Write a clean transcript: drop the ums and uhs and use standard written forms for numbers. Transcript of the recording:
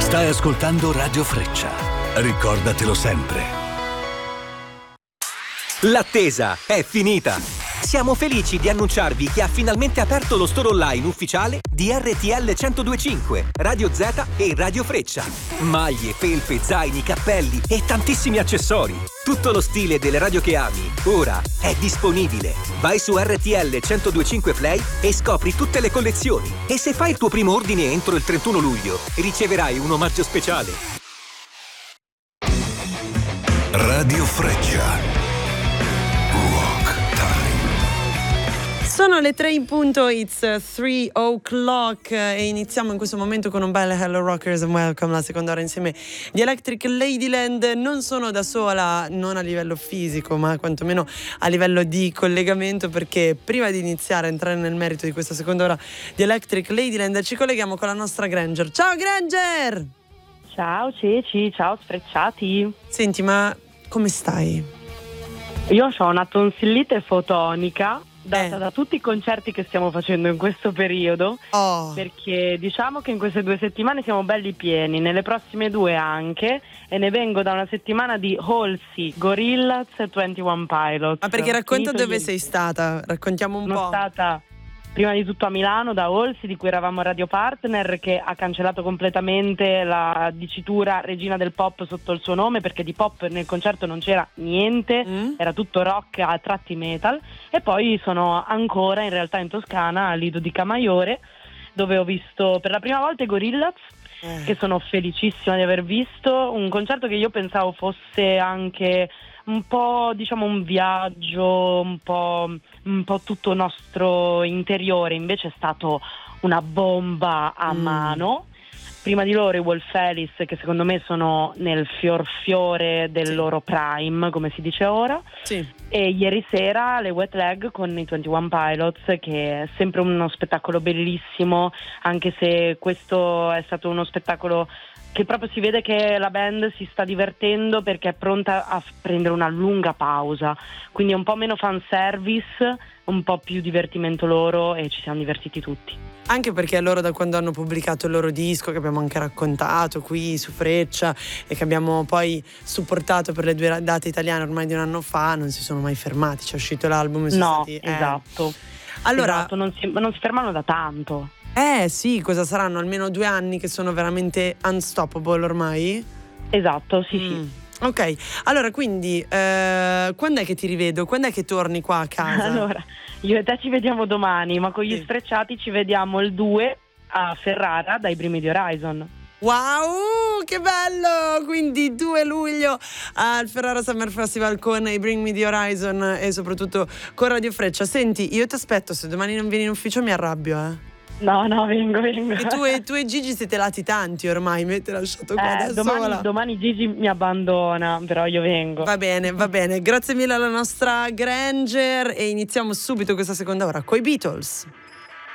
Stai ascoltando Radio Freccia. Ricordatelo sempre. L'attesa è finita! Siamo felici di annunciarvi che ha finalmente aperto lo store online ufficiale di RTL 102.5, Radio Z e Radio Freccia. Maglie, felpe, zaini, cappelli e tantissimi accessori. Tutto lo stile delle radio che ami, ora è disponibile. Vai su RTL 102.5 Play e scopri tutte le collezioni. E se fai il tuo primo ordine entro il 31 luglio, riceverai un omaggio speciale. Radio Freccia. Sono le 3 in punto, it's 3 o'clock e iniziamo in questo momento con un bel Hello Rockers and Welcome, la seconda ora insieme di Electric Ladyland. Non sono da sola, non a livello fisico ma quantomeno a livello di collegamento, perché prima di iniziare a entrare nel merito di questa seconda ora di Electric Ladyland ci colleghiamo con la nostra Granger. Ciao Granger! Ciao Ceci, ciao Sfrecciati. Senti, ma come stai? Io ho una tonsillite fotonica data da tutti i concerti che stiamo facendo in questo periodo, perché diciamo che in queste 2 settimane siamo belli pieni, nelle prossime 2 anche, e ne vengo da una settimana di Halsey, Gorillaz e 21 Pilots. Ma perché racconta dove sei stata, raccontiamo un po'. Sono stata prima di tutto a Milano da Halsey, di cui eravamo radio partner, che ha cancellato completamente la dicitura regina del pop sotto il suo nome, perché di pop nel concerto non c'era niente, era tutto rock a tratti metal. E poi sono ancora in realtà in Toscana, a Lido di Camaiore, dove ho visto per la prima volta i Gorillaz, che sono felicissima di aver visto, un concerto che io pensavo fosse anche un po', diciamo, un viaggio, un po' tutto nostro interiore, invece è stato una bomba a mano. Prima di loro i Wolf Alice, che secondo me sono nel fiore del loro prime, come si dice ora. E ieri sera le Wet Leg con i 21 Pilots, che è sempre uno spettacolo bellissimo, anche se questo è stato uno spettacolo che proprio si vede che la band si sta divertendo, perché è pronta a prendere una lunga pausa, quindi è un po' meno fanservice, un po' più divertimento loro, e ci siamo divertiti tutti. Anche perché loro, da quando hanno pubblicato il loro disco, che abbiamo anche raccontato qui su Freccia e che abbiamo poi supportato per le 2 date italiane ormai di un anno fa, non si sono mai fermati. C'è uscito l'album e sono stati, esatto. Allora, esatto, non si fermano da tanto. Sì, cosa saranno? Almeno 2 anni che sono veramente unstoppable ormai? Esatto, sì. Ok, allora quindi quando è che ti rivedo? Quando è che torni qua a casa? Allora, io e te ci vediamo domani, ma con gli Sfrecciati ci vediamo il 2 a Ferrara dai Bring Me The Horizon. Wow, che bello! Quindi 2 luglio al Ferrara Summer Festival con i Bring Me The Horizon e soprattutto con Radio Freccia. Senti, io ti aspetto, se domani non vieni in ufficio mi arrabbio, No, vengo. E tu e Gigi siete latitanti ormai, mi avete lasciato qua da sola. Domani Gigi mi abbandona, però io vengo. Va bene. Grazie mille alla nostra Granger e iniziamo subito questa seconda ora coi Beatles.